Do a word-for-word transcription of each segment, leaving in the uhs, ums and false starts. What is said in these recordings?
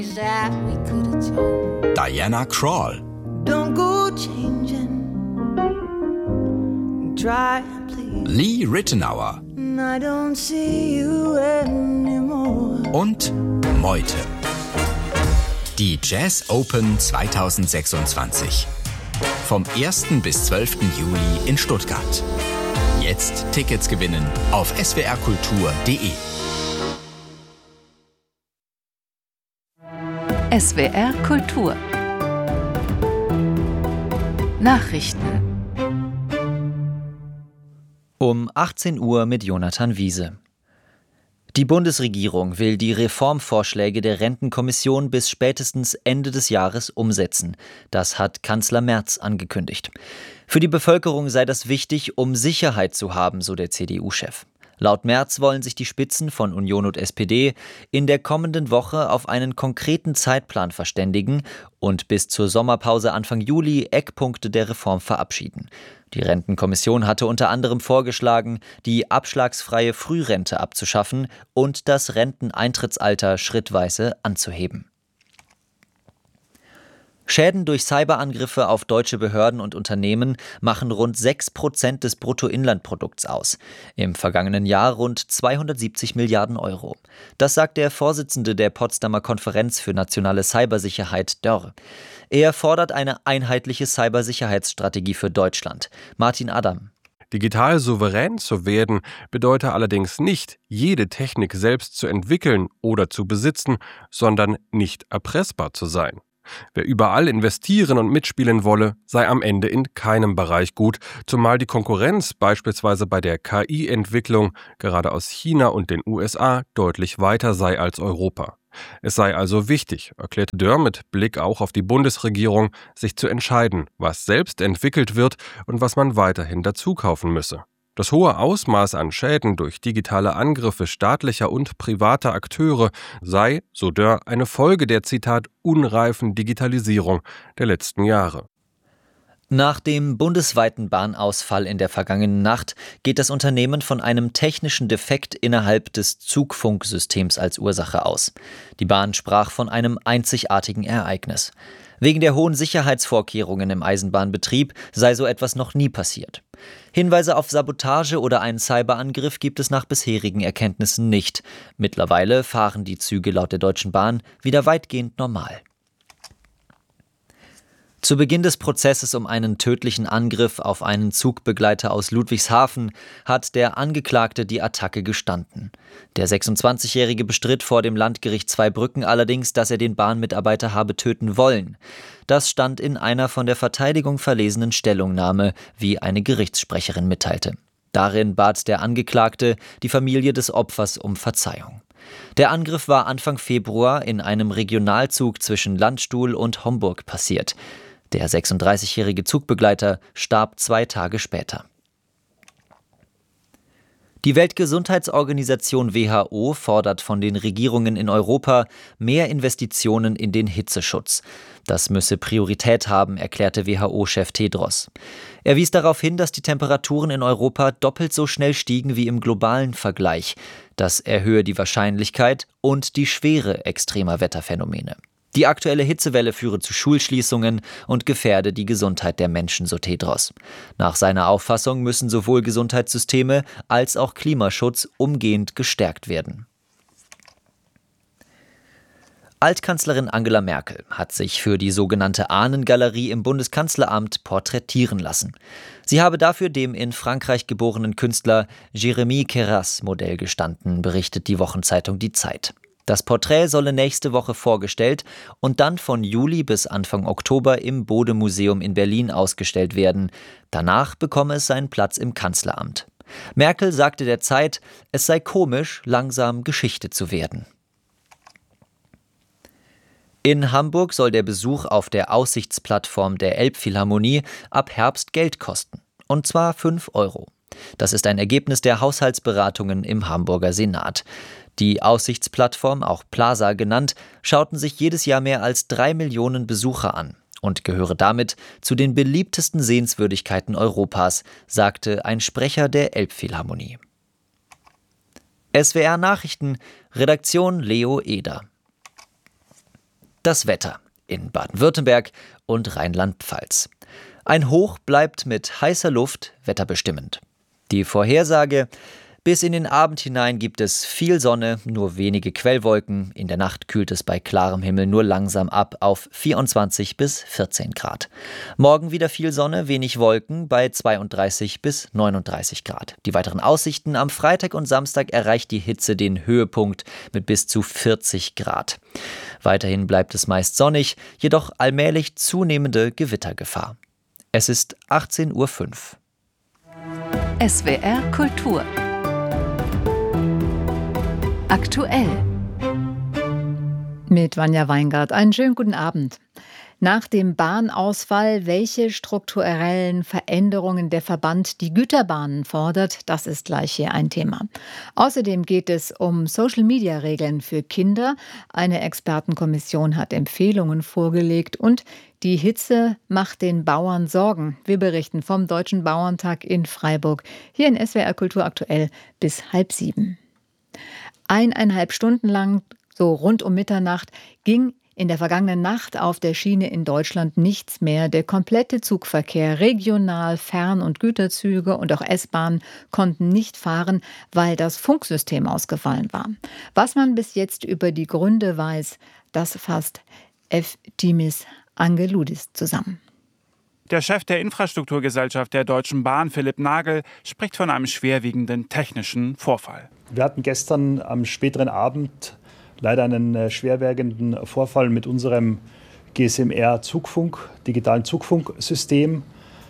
Diana Krall. Don't go changing. Try, please. Lee Rittenauer. I don't see you anymore. Und Meute. Die Jazz Open zwanzig sechsundzwanzig. Vom ersten bis zwölften Juli in Stuttgart. Jetzt Tickets gewinnen auf s w r kultur punkt d e. S W R Kultur Nachrichten um achtzehn Uhr mit Jonathan Wiese. Die Bundesregierung will die Reformvorschläge der Rentenkommission bis spätestens Ende des Jahres umsetzen. Das hat Kanzler Merz angekündigt. Für die Bevölkerung sei das wichtig, um Sicherheit zu haben, so der C D U-Chef. Laut Merz wollen sich die Spitzen von Union und S P D in der kommenden Woche auf einen konkreten Zeitplan verständigen und bis zur Sommerpause Anfang Juli Eckpunkte der Reform verabschieden. Die Rentenkommission hatte unter anderem vorgeschlagen, die abschlagsfreie Frührente abzuschaffen und das Renteneintrittsalter schrittweise anzuheben. Schäden durch Cyberangriffe auf deutsche Behörden und Unternehmen machen rund sechs Prozent des Bruttoinlandprodukts aus. Im vergangenen Jahr rund zweihundertsiebzig Milliarden Euro. Das sagt der Vorsitzende der Potsdamer Konferenz für nationale Cybersicherheit, Dörr. Er fordert eine einheitliche Cybersicherheitsstrategie für Deutschland. Martin Adam. Digital souverän zu werden, bedeutet allerdings nicht, jede Technik selbst zu entwickeln oder zu besitzen, sondern nicht erpressbar zu sein. Wer überall investieren und mitspielen wolle, sei am Ende in keinem Bereich gut, zumal die Konkurrenz beispielsweise bei der K I-Entwicklung gerade aus China und den U S A deutlich weiter sei als Europa. Es sei also wichtig, erklärte Dörr mit Blick auch auf die Bundesregierung, sich zu entscheiden, was selbst entwickelt wird und was man weiterhin dazukaufen müsse. Das hohe Ausmaß an Schäden durch digitale Angriffe staatlicher und privater Akteure sei, so Dörr, eine Folge der, Zitat, unreifen Digitalisierung der letzten Jahre. Nach dem bundesweiten Bahnausfall in der vergangenen Nacht geht das Unternehmen von einem technischen Defekt innerhalb des Zugfunksystems als Ursache aus. Die Bahn sprach von einem einzigartigen Ereignis. Wegen der hohen Sicherheitsvorkehrungen im Eisenbahnbetrieb sei so etwas noch nie passiert. Hinweise auf Sabotage oder einen Cyberangriff gibt es nach bisherigen Erkenntnissen nicht. Mittlerweile fahren die Züge laut der Deutschen Bahn wieder weitgehend normal. Zu Beginn des Prozesses um einen tödlichen Angriff auf einen Zugbegleiter aus Ludwigshafen hat der Angeklagte die Attacke gestanden. Der sechsundzwanzigjährige bestritt vor dem Landgericht Zweibrücken allerdings, dass er den Bahnmitarbeiter habe töten wollen. Das stand in einer von der Verteidigung verlesenen Stellungnahme, wie eine Gerichtssprecherin mitteilte. Darin bat der Angeklagte die Familie des Opfers um Verzeihung. Der Angriff war Anfang Februar in einem Regionalzug zwischen Landstuhl und Homburg passiert. Der sechsunddreißigjährige Zugbegleiter starb zwei Tage später. Die Weltgesundheitsorganisation W H O fordert von den Regierungen in Europa mehr Investitionen in den Hitzeschutz. Das müsse Priorität haben, erklärte W H O-Chef Tedros. Er wies darauf hin, dass die Temperaturen in Europa doppelt so schnell stiegen wie im globalen Vergleich. Das erhöhe die Wahrscheinlichkeit und die Schwere extremer Wetterphänomene. Die aktuelle Hitzewelle führe zu Schulschließungen und gefährde die Gesundheit der Menschen, so Tedros. Nach seiner Auffassung müssen sowohl Gesundheitssysteme als auch Klimaschutz umgehend gestärkt werden. Altkanzlerin Angela Merkel hat sich für die sogenannte Ahnengalerie im Bundeskanzleramt porträtieren lassen. Sie habe dafür dem in Frankreich geborenen Künstler Jérémy Queyras Modell gestanden, berichtet die Wochenzeitung Die Zeit. Das Porträt solle nächste Woche vorgestellt und dann von Juli bis Anfang Oktober im Bode-Museum in Berlin ausgestellt werden. Danach bekomme es seinen Platz im Kanzleramt. Merkel sagte der Zeit, es sei komisch, langsam Geschichte zu werden. In Hamburg soll der Besuch auf der Aussichtsplattform der Elbphilharmonie ab Herbst Geld kosten. Und zwar fünf Euro. Das ist ein Ergebnis der Haushaltsberatungen im Hamburger Senat. Die Aussichtsplattform, auch Plaza genannt, schauten sich jedes Jahr mehr als drei Millionen Besucher an und gehöre damit zu den beliebtesten Sehenswürdigkeiten Europas, sagte ein Sprecher der Elbphilharmonie. S W R Nachrichten, Redaktion Leo Eder. Das Wetter in Baden-Württemberg und Rheinland-Pfalz. Ein Hoch bleibt mit heißer Luft wetterbestimmend. Die Vorhersage: bis in den Abend hinein gibt es viel Sonne, nur wenige Quellwolken. In der Nacht kühlt es bei klarem Himmel nur langsam ab auf vierundzwanzig bis vierzehn Grad. Morgen wieder viel Sonne, wenig Wolken bei zweiunddreißig bis neununddreißig Grad. Die weiteren Aussichten: am Freitag und Samstag erreicht die Hitze den Höhepunkt mit bis zu vierzig Grad. Weiterhin bleibt es meist sonnig, jedoch allmählich zunehmende Gewittergefahr. Es ist achtzehn Uhr fünf. S W R Kultur. Aktuell. Mit Vanja Weingart. Einen schönen guten Abend. Nach dem Bahnausfall, welche strukturellen Veränderungen der Verband die Güterbahnen fordert, das ist gleich hier ein Thema. Außerdem geht es um Social-Media-Regeln für Kinder. Eine Expertenkommission hat Empfehlungen vorgelegt und die Hitze macht den Bauern Sorgen. Wir berichten vom Deutschen Bauerntag in Freiburg, hier in S W R Kultur aktuell bis halb sieben. Eineinhalb Stunden lang, so rund um Mitternacht, ging in der vergangenen Nacht auf der Schiene in Deutschland nichts mehr. Der komplette Zugverkehr, regional, Fern- und Güterzüge und auch S-Bahnen konnten nicht fahren, weil das Funksystem ausgefallen war. Was man bis jetzt über die Gründe weiß, das fasst Eftimis Angeloudis zusammen. Der Chef der Infrastrukturgesellschaft der Deutschen Bahn, Philipp Nagel, spricht von einem schwerwiegenden technischen Vorfall. Wir hatten gestern am späteren Abend leider einen schwerwiegenden Vorfall mit unserem G S M R-Zugfunk, digitalen Zugfunksystem,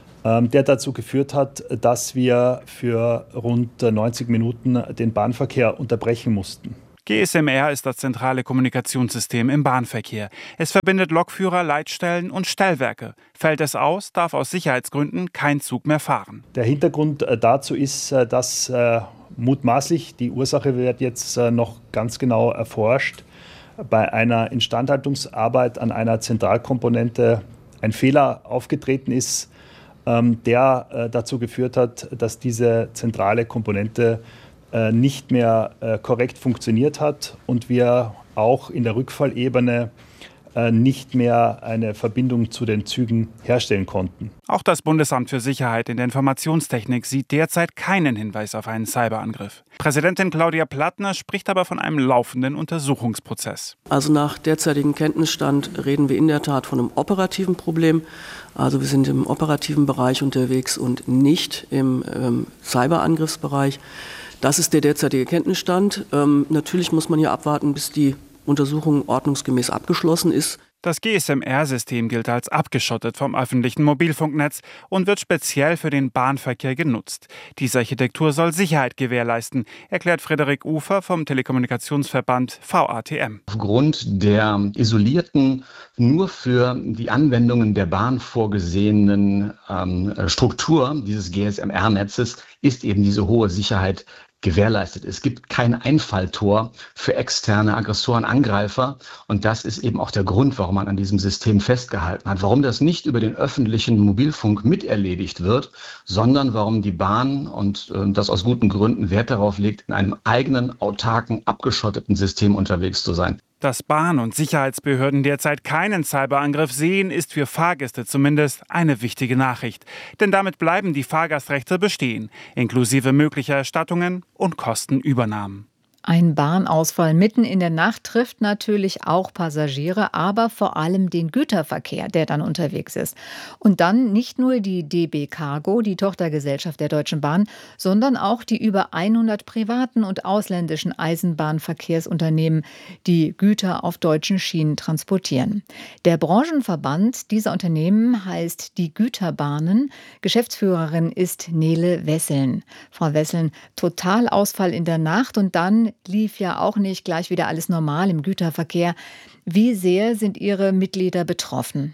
der dazu geführt hat, dass wir für rund neunzig Minuten den Bahnverkehr unterbrechen mussten. G S M R ist das zentrale Kommunikationssystem im Bahnverkehr. Es verbindet Lokführer, Leitstellen und Stellwerke. Fällt es aus, darf aus Sicherheitsgründen kein Zug mehr fahren. Der Hintergrund dazu ist, dass äh, mutmaßlich, die Ursache wird jetzt äh, noch ganz genau erforscht, bei einer Instandhaltungsarbeit an einer Zentralkomponente ein Fehler aufgetreten ist, ähm, der äh, dazu geführt hat, dass diese zentrale Komponente nicht mehr äh, korrekt funktioniert hat und wir auch in der Rückfallebene äh, nicht mehr eine Verbindung zu den Zügen herstellen konnten. Auch das Bundesamt für Sicherheit in der Informationstechnik sieht derzeit keinen Hinweis auf einen Cyberangriff. Präsidentin Claudia Plattner spricht aber von einem laufenden Untersuchungsprozess. Also nach derzeitigem Kenntnisstand reden wir in der Tat von einem operativen Problem. Also wir sind im operativen Bereich unterwegs und nicht im ähm, Cyberangriffsbereich. Das ist der derzeitige Kenntnisstand. Ähm, natürlich muss man hier abwarten, bis die Untersuchung ordnungsgemäß abgeschlossen ist. Das G S M R-System gilt als abgeschottet vom öffentlichen Mobilfunknetz und wird speziell für den Bahnverkehr genutzt. Diese Architektur soll Sicherheit gewährleisten, erklärt Frederik Ufer vom Telekommunikationsverband V A T M. Aufgrund der isolierten, nur für die Anwendungen der Bahn vorgesehenen ähm, Struktur dieses G S M R-Netzes ist eben diese hohe Sicherheit gewährleistet. Es gibt kein Einfalltor für externe Aggressoren, Angreifer. Und das ist eben auch der Grund, warum man an diesem System festgehalten hat. Warum das nicht über den öffentlichen Mobilfunk miterledigt wird, sondern warum die Bahn, und äh, das aus guten Gründen, Wert darauf legt, in einem eigenen, autarken, abgeschotteten System unterwegs zu sein. Dass Bahn- und Sicherheitsbehörden derzeit keinen Cyberangriff sehen, ist für Fahrgäste zumindest eine wichtige Nachricht. Denn damit bleiben die Fahrgastrechte bestehen, inklusive möglicher Erstattungen und Kostenübernahmen. Ein Bahnausfall mitten in der Nacht trifft natürlich auch Passagiere, aber vor allem den Güterverkehr, der dann unterwegs ist. Und dann nicht nur die D B Cargo, die Tochtergesellschaft der Deutschen Bahn, sondern auch die über hundert privaten und ausländischen Eisenbahnverkehrsunternehmen, die Güter auf deutschen Schienen transportieren. Der Branchenverband dieser Unternehmen heißt die Güterbahnen. Geschäftsführerin ist Nele Wesseln. Frau Wesseln, Totalausfall in der Nacht und dann lief ja auch nicht gleich wieder alles normal im Güterverkehr. Wie sehr sind Ihre Mitglieder betroffen?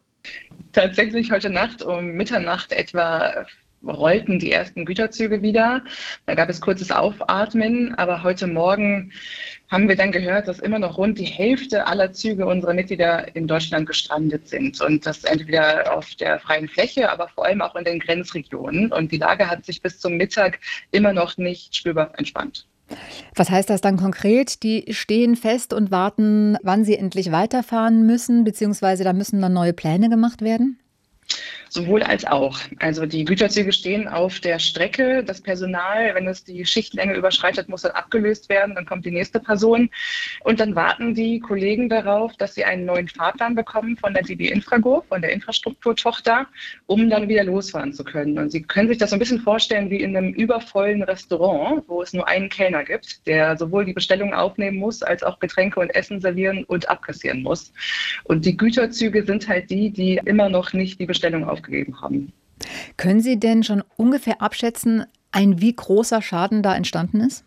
Tatsächlich heute Nacht um Mitternacht etwa rollten die ersten Güterzüge wieder. Da gab es kurzes Aufatmen, aber heute Morgen haben wir dann gehört, dass immer noch rund die Hälfte aller Züge unserer Mitglieder in Deutschland gestrandet sind. Und das entweder auf der freien Fläche, aber vor allem auch in den Grenzregionen. Und die Lage hat sich bis zum Mittag immer noch nicht spürbar entspannt. Was heißt das dann konkret? Die stehen fest und warten, wann sie endlich weiterfahren müssen, beziehungsweise da müssen dann neue Pläne gemacht werden? Sowohl als auch. Also die Güterzüge stehen auf der Strecke. Das Personal, wenn es die Schichtlänge überschreitet, muss dann abgelöst werden. Dann kommt die nächste Person. Und dann warten die Kollegen darauf, dass sie einen neuen Fahrplan bekommen von der D B Infrago, von der Infrastrukturtochter, um dann wieder losfahren zu können. Und Sie können sich das so ein bisschen vorstellen wie in einem übervollen Restaurant, wo es nur einen Kellner gibt, der sowohl die Bestellung aufnehmen muss, als auch Getränke und Essen servieren und abkassieren muss. Und die Güterzüge sind halt die, die immer noch nicht die Bestellung aufnehmen. Gegeben haben. Können Sie denn schon ungefähr abschätzen, ein wie großer Schaden da entstanden ist?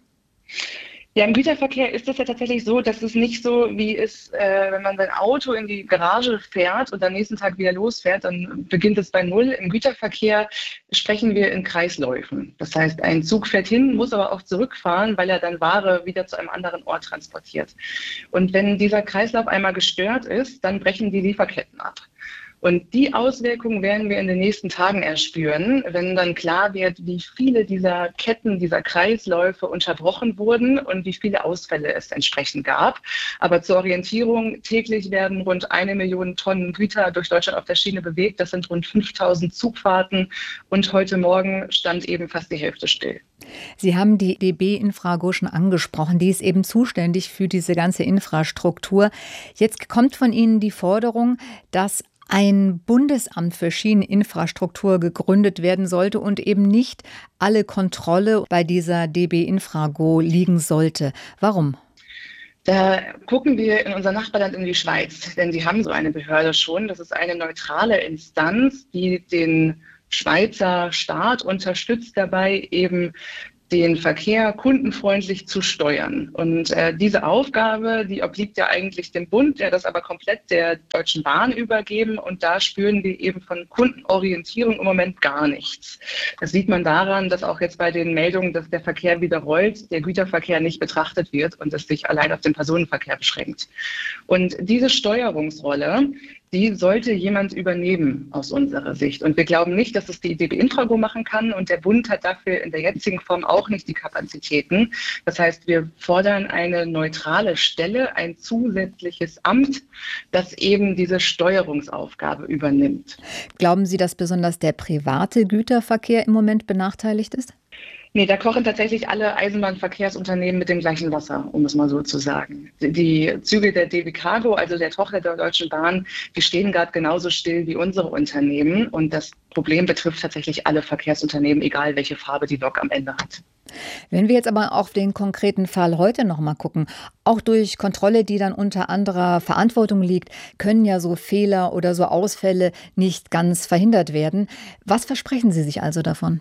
Ja, im Güterverkehr ist es ja tatsächlich so, dass es nicht so wie ist, äh, wenn man sein Auto in die Garage fährt und am nächsten Tag wieder losfährt, dann beginnt es bei Null. Im Güterverkehr sprechen wir in Kreisläufen. Das heißt, ein Zug fährt hin, muss aber auch zurückfahren, weil er dann Ware wieder zu einem anderen Ort transportiert. Und wenn dieser Kreislauf einmal gestört ist, dann brechen die Lieferketten ab. Und die Auswirkungen werden wir in den nächsten Tagen erspüren, wenn dann klar wird, wie viele dieser Ketten, dieser Kreisläufe unterbrochen wurden und wie viele Ausfälle es entsprechend gab. Aber zur Orientierung, täglich werden rund eine Million Tonnen Güter durch Deutschland auf der Schiene bewegt. Das sind rund fünftausend Zugfahrten und heute Morgen stand eben fast die Hälfte still. Sie haben die D B Infrago schon angesprochen. Die ist eben zuständig für diese ganze Infrastruktur. Jetzt kommt von Ihnen die Forderung, dass ein Bundesamt für Schieneninfrastruktur gegründet werden sollte und eben nicht alle Kontrolle bei dieser D B Infrago liegen sollte. Warum? Da gucken wir in unser Nachbarland in die Schweiz, denn sie haben so eine Behörde schon. Das ist eine neutrale Instanz, die den Schweizer Staat unterstützt dabei, eben den Verkehr kundenfreundlich zu steuern. Und äh, diese Aufgabe, die obliegt ja eigentlich dem Bund, der das aber komplett der Deutschen Bahn übergeben. Und da spüren wir eben von Kundenorientierung im Moment gar nichts. Das sieht man daran, dass auch jetzt bei den Meldungen, dass der Verkehr wieder rollt, der Güterverkehr nicht betrachtet wird und es sich allein auf den Personenverkehr beschränkt. Und diese Steuerungsrolle, die sollte jemand übernehmen aus unserer Sicht. Und wir glauben nicht, dass es die D B Infrago machen kann. Und der Bund hat dafür in der jetzigen Form auch nicht die Kapazitäten. Das heißt, wir fordern eine neutrale Stelle, ein zusätzliches Amt, das eben diese Steuerungsaufgabe übernimmt. Glauben Sie, dass besonders der private Güterverkehr im Moment benachteiligt ist? Nee, da kochen tatsächlich alle Eisenbahnverkehrsunternehmen mit dem gleichen Wasser, um es mal so zu sagen. Die Züge der D B Cargo, also der Tochter der Deutschen Bahn, die stehen gerade genauso still wie unsere Unternehmen. Und das Problem betrifft tatsächlich alle Verkehrsunternehmen, egal welche Farbe die Lok am Ende hat. Wenn wir jetzt aber auf den konkreten Fall heute noch mal gucken, auch durch Kontrolle, die dann unter anderer Verantwortung liegt, können ja so Fehler oder so Ausfälle nicht ganz verhindert werden. Was versprechen Sie sich also davon?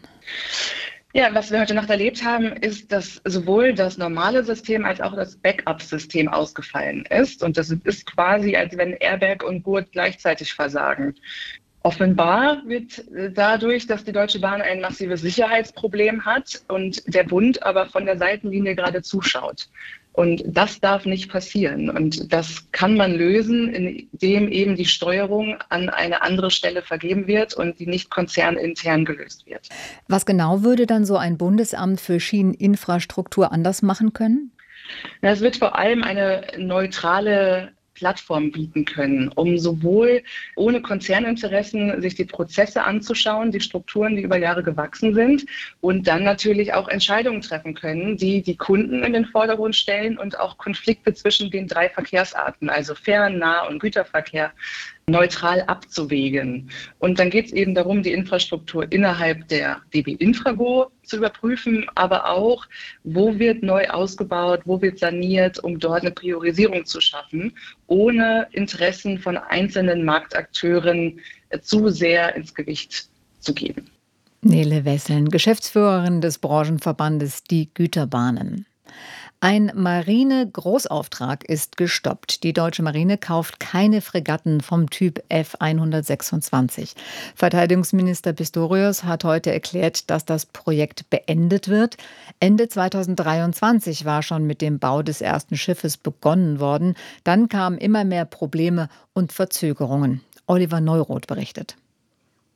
Ja, was wir heute Nacht erlebt haben, ist, dass sowohl das normale System als auch das Backup-System ausgefallen ist. Und das ist quasi, als wenn Airbag und Gurt gleichzeitig versagen. Offenbar wird dadurch, dass die Deutsche Bahn ein massives Sicherheitsproblem hat und der Bund aber von der Seitenlinie gerade zuschaut. Und das darf nicht passieren. Und das kann man lösen, indem eben die Steuerung an eine andere Stelle vergeben wird und die nicht konzernintern gelöst wird. Was genau würde dann so ein Bundesamt für Schieneninfrastruktur anders machen können? Es wird vor allem eine neutrale Plattform bieten können, um sowohl ohne Konzerninteressen sich die Prozesse anzuschauen, die Strukturen, die über Jahre gewachsen sind und dann natürlich auch Entscheidungen treffen können, die die Kunden in den Vordergrund stellen und auch Konflikte zwischen den drei Verkehrsarten, also Fern-, Nah- und Güterverkehr, neutral abzuwägen. Und dann geht es eben darum, die Infrastruktur innerhalb der D B Infrago zu überprüfen, aber auch, wo wird neu ausgebaut, wo wird saniert, um dort eine Priorisierung zu schaffen, ohne Interessen von einzelnen Marktakteuren zu sehr ins Gewicht zu geben. Nele Wesseln, Geschäftsführerin des Branchenverbandes Die Güterbahnen. Ein Marine-Großauftrag ist gestoppt. Die deutsche Marine kauft keine Fregatten vom Typ F hundertsechsundzwanzig. Verteidigungsminister Pistorius hat heute erklärt, dass das Projekt beendet wird. Ende zweitausenddreiundzwanzig war schon mit dem Bau des ersten Schiffes begonnen worden. Dann kamen immer mehr Probleme und Verzögerungen. Oliver Neuroth berichtet.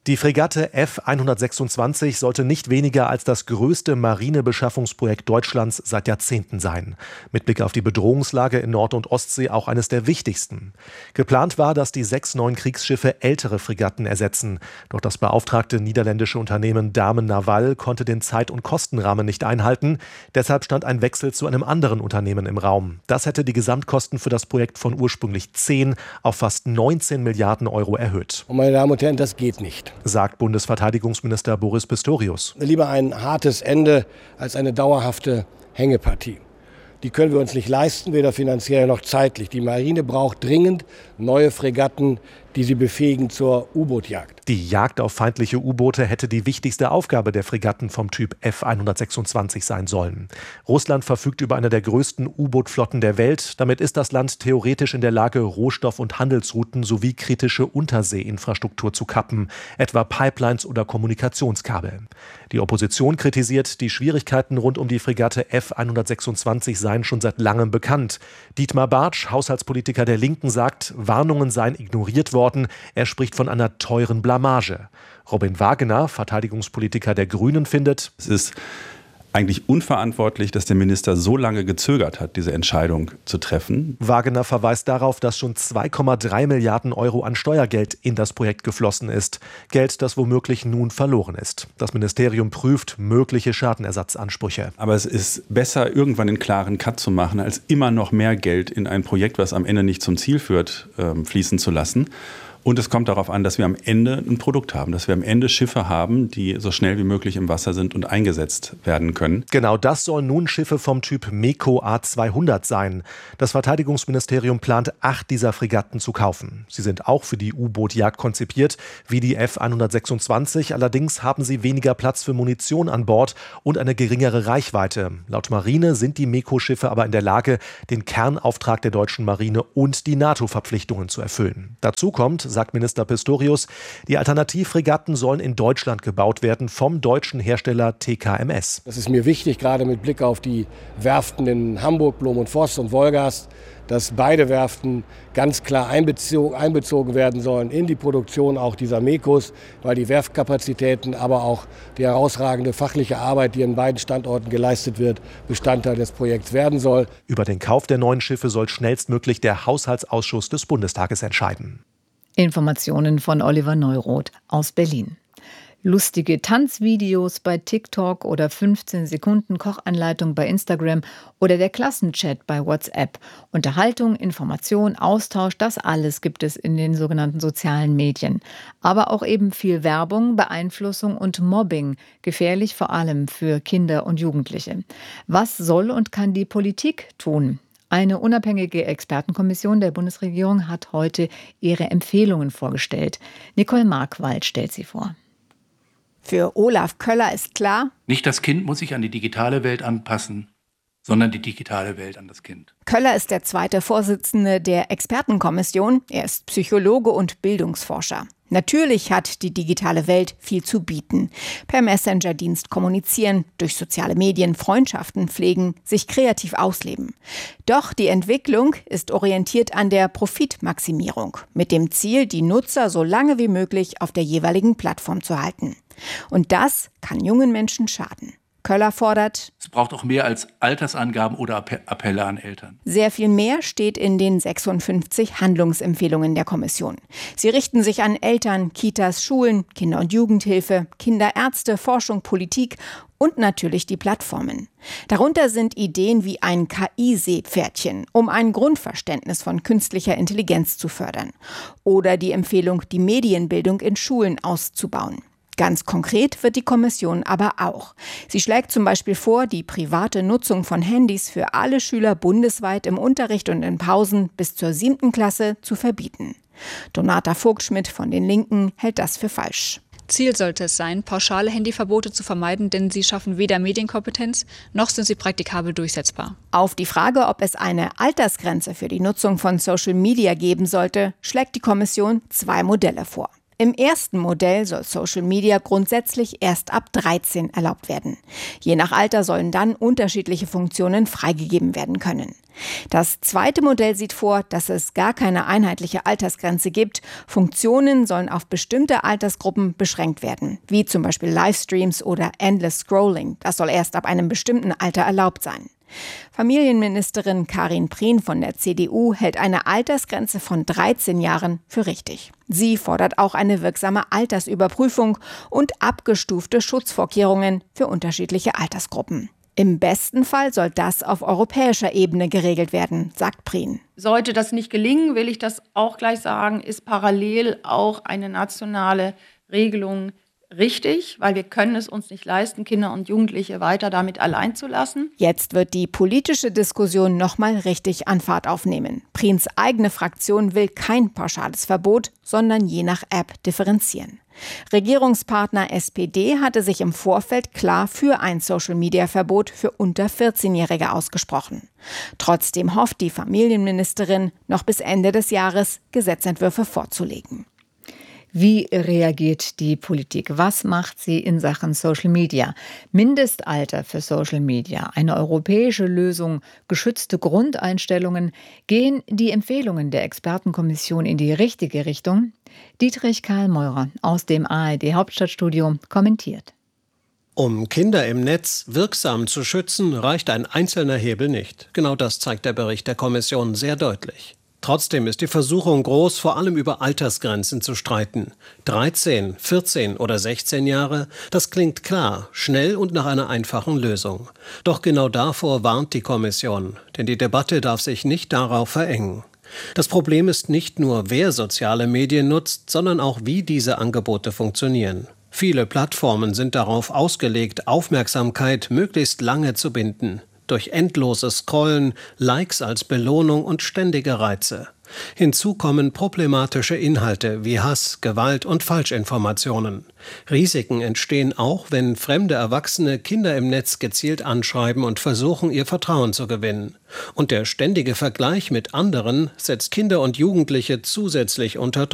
Die Fregatte F hundertsechsundzwanzig sollte nicht weniger als das größte Marinebeschaffungsprojekt Deutschlands seit Jahrzehnten sein. Mit Blick auf die Bedrohungslage in Nord- und Ostsee auch eines der wichtigsten. Geplant war, dass die sechs neuen Kriegsschiffe ältere Fregatten ersetzen. Doch das beauftragte niederländische Unternehmen Damen Naval konnte den Zeit- und Kostenrahmen nicht einhalten. Deshalb stand ein Wechsel zu einem anderen Unternehmen im Raum. Das hätte die Gesamtkosten für das Projekt von ursprünglich zehn auf fast neunzehn Milliarden Euro erhöht. Und meine Damen und Herren, das geht nicht, sagt Bundesverteidigungsminister Boris Pistorius. Lieber ein hartes Ende als eine dauerhafte Hängepartie. Die können wir uns nicht leisten, weder finanziell noch zeitlich. Die Marine braucht dringend neue Fregatten, die sie befähigen zur U-Boot-Jagd. Die Jagd auf feindliche U-Boote hätte die wichtigste Aufgabe der Fregatten vom Typ F hundertsechsundzwanzig sein sollen. Russland verfügt über eine der größten U-Boot-Flotten der Welt. Damit ist das Land theoretisch in der Lage, Rohstoff- und Handelsrouten sowie kritische Unterseeinfrastruktur zu kappen, etwa Pipelines oder Kommunikationskabel. Die Opposition kritisiert, die Schwierigkeiten rund um die Fregatte F hundertsechsundzwanzig seien schon seit langem bekannt. Dietmar Bartsch, Haushaltspolitiker der Linken, sagt, Warnungen seien ignoriert worden. Er spricht von einer teuren Blamage. Robin Wagener, Verteidigungspolitiker der Grünen, findet, es ist eigentlich unverantwortlich, dass der Minister so lange gezögert hat, diese Entscheidung zu treffen. Wagener verweist darauf, dass schon zwei Komma drei Milliarden Euro an Steuergeld in das Projekt geflossen ist. Geld, das womöglich nun verloren ist. Das Ministerium prüft mögliche Schadenersatzansprüche. Aber es ist besser, irgendwann einen klaren Cut zu machen, als immer noch mehr Geld in ein Projekt, was am Ende nicht zum Ziel führt, fließen zu lassen. Und es kommt darauf an, dass wir am Ende ein Produkt haben, dass wir am Ende Schiffe haben, die so schnell wie möglich im Wasser sind und eingesetzt werden können. Genau das sollen nun Schiffe vom Typ MEKO A zweihundert sein. Das Verteidigungsministerium plant, acht dieser Fregatten zu kaufen. Sie sind auch für die U-Boot-Jagd konzipiert, wie die F hundertsechsundzwanzig. Allerdings haben sie weniger Platz für Munition an Bord und eine geringere Reichweite. Laut Marine sind die MEKO-Schiffe aber in der Lage, den Kernauftrag der deutschen Marine und die NATO-Verpflichtungen zu erfüllen. Dazu kommt, sagt Minister Pistorius, die Alternativfregatten sollen in Deutschland gebaut werden vom deutschen Hersteller T K M S. Das ist mir wichtig, gerade mit Blick auf die Werften in Hamburg, Blom und Voss und Wolgast, dass beide Werften ganz klar einbezogen, einbezogen werden sollen in die Produktion auch dieser MEKOs, weil die Werftkapazitäten, aber auch die herausragende fachliche Arbeit, die in beiden Standorten geleistet wird, Bestandteil des Projekts werden soll. Über den Kauf der neuen Schiffe soll schnellstmöglich der Haushaltsausschuss des Bundestages entscheiden. Informationen von Oliver Neuroth aus Berlin. Lustige Tanzvideos bei TikTok oder fünfzehn Sekunden Kochanleitung bei Instagram oder der Klassenchat bei WhatsApp. Unterhaltung, Information, Austausch, das alles gibt es in den sogenannten sozialen Medien. Aber auch eben viel Werbung, Beeinflussung und Mobbing, gefährlich vor allem für Kinder und Jugendliche. Was soll und kann die Politik tun? Eine unabhängige Expertenkommission der Bundesregierung hat heute ihre Empfehlungen vorgestellt. Nicole Markwald stellt sie vor. Für Olaf Köller ist klar: Nicht das Kind muss sich an die digitale Welt anpassen, sondern die digitale Welt an das Kind. Köller ist der zweite Vorsitzende der Expertenkommission. Er ist Psychologe und Bildungsforscher. Natürlich hat die digitale Welt viel zu bieten. Per Messenger-Dienst kommunizieren, durch soziale Medien Freundschaften pflegen, sich kreativ ausleben. Doch die Entwicklung ist orientiert an der Profitmaximierung, mit dem Ziel, die Nutzer so lange wie möglich auf der jeweiligen Plattform zu halten. Und das kann jungen Menschen schaden. Köller fordert: Es braucht auch mehr als Altersangaben oder Appelle an Eltern. Sehr viel mehr steht in den sechsundfünfzig Handlungsempfehlungen der Kommission. Sie richten sich an Eltern, Kitas, Schulen, Kinder- und Jugendhilfe, Kinderärzte, Forschung, Politik und natürlich die Plattformen. Darunter sind Ideen wie ein K I-Seepferdchen, um ein Grundverständnis von künstlicher Intelligenz zu fördern. Oder die Empfehlung, die Medienbildung in Schulen auszubauen. Ganz konkret wird die Kommission aber auch. Sie schlägt zum Beispiel vor, die private Nutzung von Handys für alle Schüler bundesweit im Unterricht und in Pausen bis zur siebten Klasse zu verbieten. Donata Vogtschmidt von den Linken hält das für falsch. Ziel sollte es sein, pauschale Handyverbote zu vermeiden, denn sie schaffen weder Medienkompetenz, noch sind sie praktikabel durchsetzbar. Auf die Frage, ob es eine Altersgrenze für die Nutzung von Social Media geben sollte, schlägt die Kommission zwei Modelle vor. Im ersten Modell soll Social Media grundsätzlich erst ab dreizehn erlaubt werden. Je nach Alter sollen dann unterschiedliche Funktionen freigegeben werden können. Das zweite Modell sieht vor, dass es gar keine einheitliche Altersgrenze gibt. Funktionen sollen auf bestimmte Altersgruppen beschränkt werden, wie zum Beispiel Livestreams oder Endless Scrolling. Das soll erst ab einem bestimmten Alter erlaubt sein. Familienministerin Karin Prien von der C D U hält eine Altersgrenze von dreizehn Jahren für richtig. Sie fordert auch eine wirksame Altersüberprüfung und abgestufte Schutzvorkehrungen für unterschiedliche Altersgruppen. Im besten Fall soll das auf europäischer Ebene geregelt werden, sagt Prien. Sollte das nicht gelingen, will ich das auch gleich sagen, ist parallel auch eine nationale Regelung richtig, weil wir können es uns nicht leisten, Kinder und Jugendliche weiter damit allein zu lassen. Jetzt wird die politische Diskussion nochmal richtig an Fahrt aufnehmen. Priens eigene Fraktion will kein pauschales Verbot, sondern je nach App differenzieren. Regierungspartner S P D hatte sich im Vorfeld klar für ein Social-Media-Verbot für unter vierzehnjährige ausgesprochen. Trotzdem hofft die Familienministerin, noch bis Ende des Jahres Gesetzentwürfe vorzulegen. Wie reagiert die Politik? Was macht sie in Sachen Social Media? Mindestalter für Social Media, eine europäische Lösung, geschützte Grundeinstellungen. Gehen die Empfehlungen der Expertenkommission in die richtige Richtung? Dietrich Karl Meurer aus dem A R D-Hauptstadtstudio kommentiert. Um Kinder im Netz wirksam zu schützen, reicht ein einzelner Hebel nicht. Genau das zeigt der Bericht der Kommission sehr deutlich. Trotzdem ist die Versuchung groß, vor allem über Altersgrenzen zu streiten. dreizehn, vierzehn oder sechzehn Jahre, das klingt klar, schnell und nach einer einfachen Lösung. Doch genau davor warnt die Kommission, denn die Debatte darf sich nicht darauf verengen. Das Problem ist nicht nur, wer soziale Medien nutzt, sondern auch, wie diese Angebote funktionieren. Viele Plattformen sind darauf ausgelegt, Aufmerksamkeit möglichst lange zu binden. Durch endloses Scrollen, Likes als Belohnung und ständige Reize. Hinzu kommen problematische Inhalte wie Hass, Gewalt und Falschinformationen. Risiken entstehen auch, wenn fremde Erwachsene Kinder im Netz gezielt anschreiben und versuchen, ihr Vertrauen zu gewinnen. Und der ständige Vergleich mit anderen setzt Kinder und Jugendliche zusätzlich unter Druck.